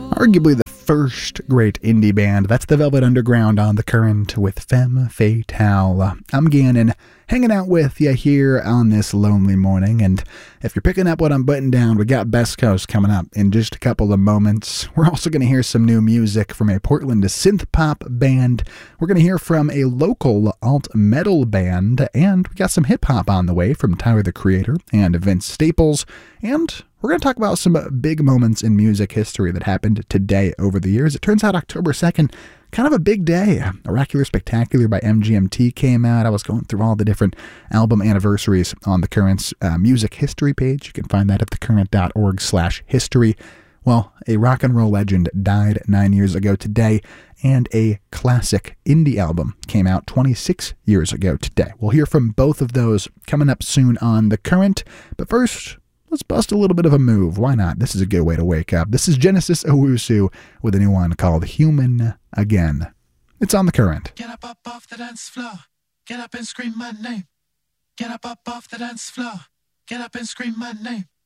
Arguably the first great indie band. That's the Velvet Underground on The Current with Femme Fatale. I'm Gannon, hanging out with you here on this lonely morning, and if you're picking up what I'm putting down, we got Best Coast coming up in just a couple of moments. We're also going to hear some new music from a Portland synth-pop band. We're going to hear from a local alt-metal band, and we got some hip-hop on the way from Tyler, the Creator, and Vince Staples, and we're going to talk about some big moments in music history that happened today over the years. It turns out October 2nd, kind of a big day. Oracular Spectacular by MGMT came out. I was going through all the different album anniversaries on the Current's music history page. You can find that at thecurrent.org/history. Well, a rock and roll legend died 9 years ago today, and a classic indie album came out 26 years ago today. We'll hear from both of those coming up soon on The Current. But first, let's bust a little bit of a move. Why not? This is a good way to wake up. This is Genesis Owusu with a new one called Human Again. It's on The Current. Get up off the dance floor. Get up and scream my name. Get up off the dance floor. Get up and scream my name.